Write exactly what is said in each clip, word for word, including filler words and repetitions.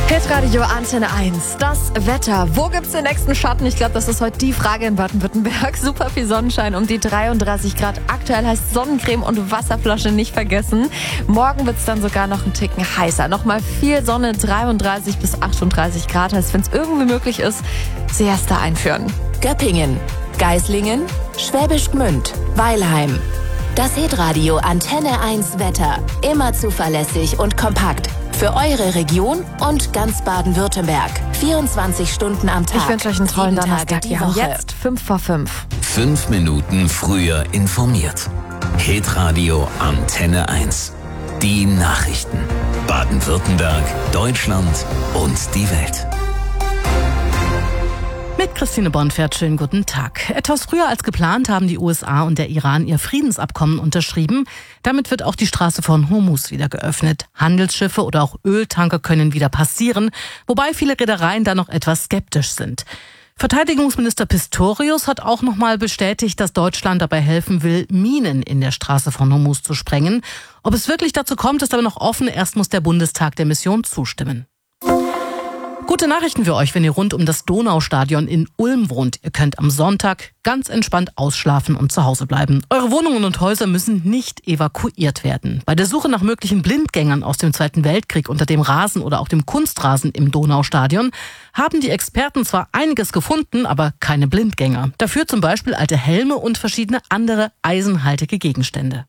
Hitradio Antenne eins. Das Wetter. Wo gibt's den nächsten Schatten? Ich glaube, das ist heute die Frage in Baden-Württemberg. Super viel Sonnenschein, um die dreiunddreißig Grad. Aktuell heißt Sonnencreme und Wasserflasche nicht vergessen. Morgen wird's dann sogar noch einen Ticken heißer. Nochmal viel Sonne, dreiunddreißig bis achtunddreißig Grad. Heißt, wenn es irgendwie möglich ist, Siesta einführen. Göppingen, Geislingen, Schwäbisch Gmünd, Weilheim. Das Hitradio Antenne eins Wetter. Immer zuverlässig und kompakt. Für eure Region und ganz Baden-Württemberg. vierundzwanzig Stunden am Tag. Ich wünsche euch einen tollen sieben Tage Donnerstag. die Wir haben Woche. jetzt fünf vor fünf. Fünf Minuten früher informiert. Hitradio Antenne eins. Die Nachrichten. Baden-Württemberg, Deutschland und die Welt. Mit Christine Bonfert, schönen guten Tag. Etwas früher als geplant haben die U S A und der Iran ihr Friedensabkommen unterschrieben. Damit wird auch die Straße von Hormuz wieder geöffnet. Handelsschiffe oder auch Öltanker können wieder passieren, wobei viele Reedereien da noch etwas skeptisch sind. Verteidigungsminister Pistorius hat auch nochmal bestätigt, dass Deutschland dabei helfen will, Minen in der Straße von Hormuz zu sprengen. Ob es wirklich dazu kommt, ist aber noch offen. Erst muss der Bundestag der Mission zustimmen. Gute Nachrichten für euch, wenn ihr rund um das Donaustadion in Ulm wohnt. Ihr könnt am Sonntag ganz entspannt ausschlafen und zu Hause bleiben. Eure Wohnungen und Häuser müssen nicht evakuiert werden. Bei der Suche nach möglichen Blindgängern aus dem Zweiten Weltkrieg unter dem Rasen oder auch dem Kunstrasen im Donaustadion haben die Experten zwar einiges gefunden, aber keine Blindgänger. Dafür zum Beispiel alte Helme und verschiedene andere eisenhaltige Gegenstände.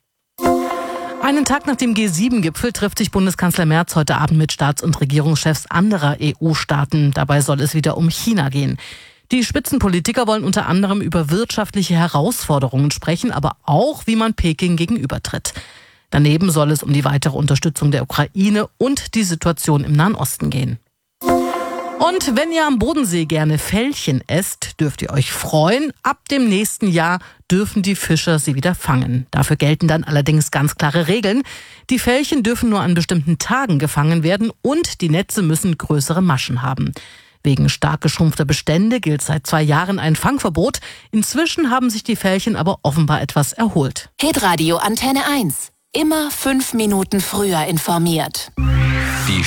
Einen Tag nach dem G sieben Gipfel trifft sich Bundeskanzler Merz heute Abend mit Staats- und Regierungschefs anderer E U-Staaten. Dabei soll es wieder um China gehen. Die Spitzenpolitiker wollen unter anderem über wirtschaftliche Herausforderungen sprechen, aber auch, wie man Peking gegenübertritt. Daneben soll es um die weitere Unterstützung der Ukraine und die Situation im Nahen Osten gehen. Und wenn ihr am Bodensee gerne Felchen esst, dürft ihr euch freuen. Ab dem nächsten Jahr dürfen die Fischer sie wieder fangen. Dafür gelten dann allerdings ganz klare Regeln. Die Felchen dürfen nur an bestimmten Tagen gefangen werden und die Netze müssen größere Maschen haben. Wegen stark geschrumpfter Bestände gilt seit zwei Jahren ein Fangverbot. Inzwischen haben sich die Felchen aber offenbar etwas erholt. Hitradio Antenne eins. Immer fünf Minuten früher informiert. Die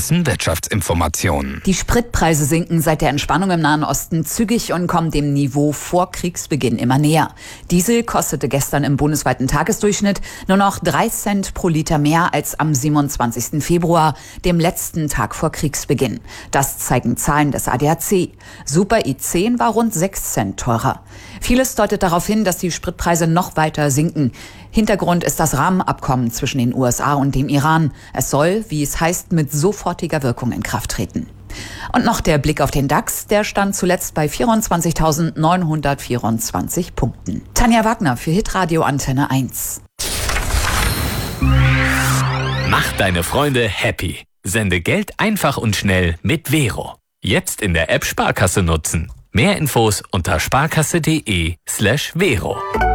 Sparkassen-Wirtschaftsinformationen. Die Spritpreise sinken seit der Entspannung im Nahen Osten zügig und kommen dem Niveau vor Kriegsbeginn immer näher. Diesel kostete gestern im bundesweiten Tagesdurchschnitt nur noch drei Cent pro Liter mehr als am siebenundzwanzigsten Februar, dem letzten Tag vor Kriegsbeginn. Das zeigen Zahlen des A D A C. Super I zehn war rund sechs Cent teurer. Vieles deutet darauf hin, dass die Spritpreise noch weiter sinken. Hintergrund ist das Rahmenabkommen zwischen den U S A und dem Iran. Es soll, wie es heißt, mit sofortiger Wirkung in Kraft treten. Und noch der Blick auf den DAX. Der stand zuletzt bei vierundzwanzigtausendneunhundertvierundzwanzig Punkten. Tanja Wagner für Hitradio Antenne eins. Mach deine Freunde happy. Sende Geld einfach und schnell mit Vero. Jetzt in der App Sparkasse nutzen. Mehr Infos unter sparkasse.de slash Vero.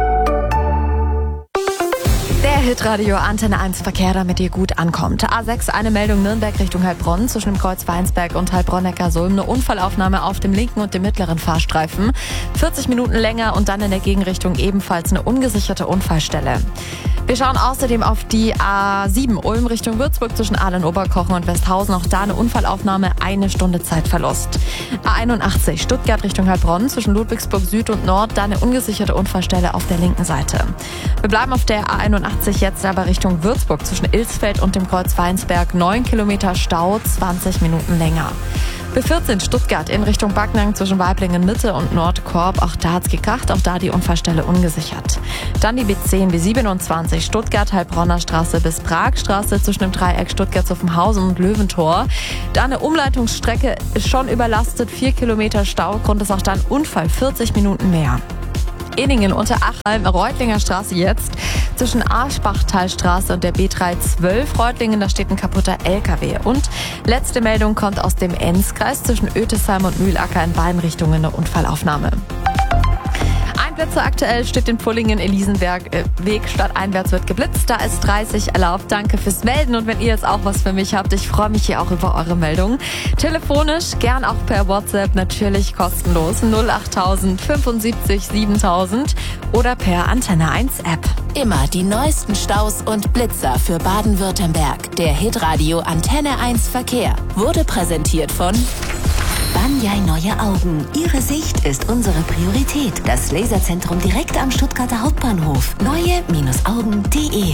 Der Hitradio Antenne eins Verkehr, damit ihr gut ankommt. A sechs, eine Meldung Nürnberg Richtung Heilbronn zwischen dem Kreuz Weinsberg und Heilbronn-Neckarsulm. Eine Unfallaufnahme auf dem linken und dem mittleren Fahrstreifen. vierzig Minuten länger und dann in der Gegenrichtung ebenfalls eine ungesicherte Unfallstelle. Wir schauen außerdem auf die A sieben Ulm Richtung Würzburg zwischen Aalen-Oberkochen und Westhausen. Auch da eine Unfallaufnahme, eine Stunde Zeitverlust. A einundachtzig Stuttgart Richtung Heilbronn zwischen Ludwigsburg Süd und Nord. Da eine ungesicherte Unfallstelle auf der linken Seite. Wir bleiben auf der A einundachtzig jetzt aber Richtung Würzburg zwischen Ilsfeld und dem Kreuz Weinsberg. neun Kilometer Stau, zwanzig Minuten länger. B vierzehn Stuttgart in Richtung Backnang zwischen Weiblingen Mitte und Nordkorb. Auch da hat's gekracht, auch da die Unfallstelle ungesichert. Dann die B zehn, B siebenundzwanzig Stuttgart, Heilbronner Straße bis Pragstraße zwischen dem Dreieck Stuttgart-Zuffenhausen und Löwentor. Da eine Umleitungsstrecke ist schon überlastet, vier Kilometer Stau. Grund ist auch dann Unfall, vierzig Minuten mehr. Inningen unter Achalm, Reutlinger Straße jetzt. Zwischen Arschbachtalstraße und der B dreihundertzwölf Reutlingen, da steht ein kaputter L K W. Und letzte Meldung kommt aus dem Enzkreis zwischen Ötesheim und Mühlacker in beiden Richtungen eine Unfallaufnahme. Einplätze aktuell steht in Pullingen, Elisenberg, äh, Weg stadteinwärts wird geblitzt. Da ist dreißig erlaubt. Danke fürs Melden. Und wenn ihr jetzt auch was für mich habt, ich freue mich hier auch über eure Meldungen. Telefonisch, gern auch per WhatsApp, natürlich kostenlos. null achttausend fünfundsiebzig siebentausend oder per Antenne eins App. immer die neuesten Staus und Blitzer für Baden-Württemberg. Der Hitradio Antenne eins Verkehr wurde präsentiert von Banyai Neue Augen. Ihre Sicht ist unsere Priorität. Das Laserzentrum direkt am Stuttgarter Hauptbahnhof. neue Augen punkt de.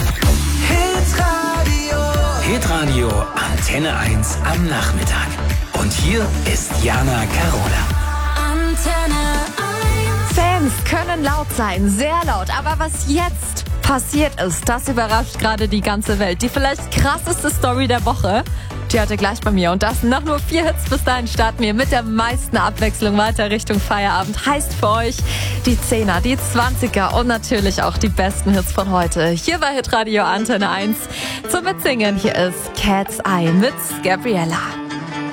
Hitradio Antenne eins am Nachmittag. Und hier ist Jana Carola. Antenne eins. Fans können laut sein, sehr laut. Aber was jetzt passiert ist, das überrascht gerade die ganze Welt. Die vielleicht krasseste Story der Woche, die heute gleich bei mir. Und das nach nur vier Hits. Bis dahin starten wir mit der meisten Abwechslung weiter Richtung Feierabend. Heißt für euch die Zehner, die Zwanziger und natürlich auch die besten Hits von heute. Hier bei Hitradio Antenne eins. Zum Mitsingen, hier ist Cat's Eye mit Gabriella.